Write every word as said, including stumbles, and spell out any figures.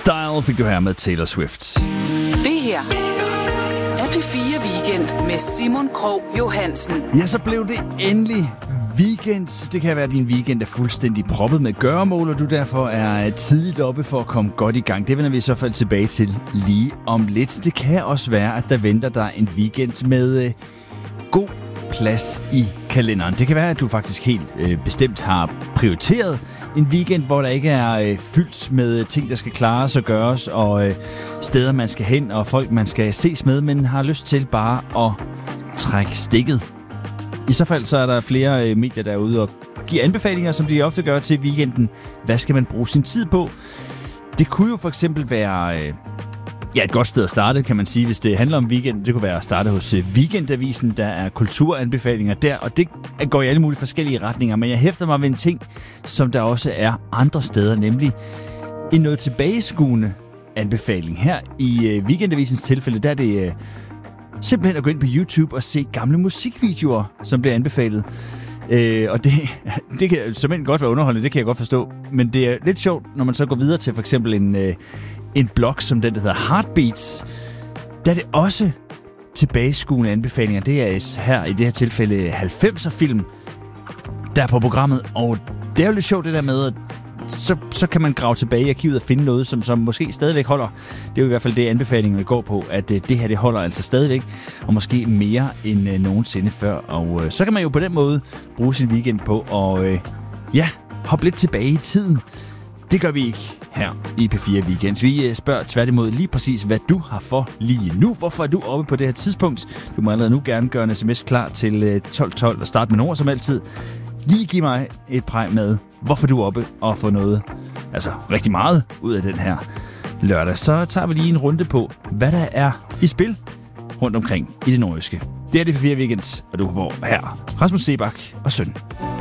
Style fik du her med Taylor Swift. Det her er P fire Weekend med Simon Krog Johansen. Ja, så blev det endelig weekend. Det kan være, at din weekend er fuldstændig proppet med gøremål, og du derfor er tidligt oppe for at komme godt i gang. Det vender vi i så fald tilbage til lige om lidt. Det kan også være, at der venter dig en weekend med øh, god plads i kalenderen. Det kan være, at du faktisk helt øh, bestemt har prioriteret en weekend, hvor der ikke er øh, fyldt med ting, der skal klares og gøres, og øh, steder, man skal hen, og folk, man skal ses med, men har lyst til bare at trække stikket. I så fald så er der flere øh, medier derude og giver anbefalinger, som de ofte gør til weekenden. Hvad skal man bruge sin tid på? Det kunne jo for eksempel være øh, ja, et godt sted at starte, kan man sige, hvis det handler om weekend. Det kunne være at starte hos øh, Weekendavisen. Der er kulturanbefalinger der, og det går i alle mulige forskellige retninger. Men jeg hæfter mig ved en ting, som der også er andre steder, nemlig en noget tilbageskuende anbefaling. Her i øh, Weekendavisens tilfælde, der er det øh, simpelthen at gå ind på YouTube og se gamle musikvideoer, som bliver anbefalet. Øh, og det, det kan simpelthen godt være underholdende, det kan jeg godt forstå. Men det er lidt sjovt, når man så går videre til for eksempel en, øh, en blog som den, der hedder Heartbeats. Der er det også tilbageskuende anbefalinger. Det er her i det her tilfælde halvfemser film, der er på programmet. Og det er jo lidt sjovt det der med, at Så, så kan man grave tilbage i arkivet og finde noget, som, som måske stadigvæk holder. Det er jo i hvert fald det, anbefalingen går på, at uh, det her det holder altså stadigvæk, og måske mere end uh, nogensinde før. Og uh, så kan man jo på den måde bruge sin weekend på at uh, ja, hoppe lidt tilbage i tiden. Det gør vi ikke her i P fire Weekends. Vi uh, spørger tværtimod lige præcis, hvad du har for lige nu. Hvorfor er du oppe på det her tidspunkt? Du må allerede nu gerne gøre en sms klar til uh, tolv tolv og starte med ord som altid. Lige giv mig et præg med, hvorfor du er oppe og får noget, altså rigtig meget, ud af den her lørdag. Så tager vi lige en runde på, hvad der er i spil rundt omkring i det nordjyske. Det er det P fire Weekend, og du får her Rasmus Sebak og Søn.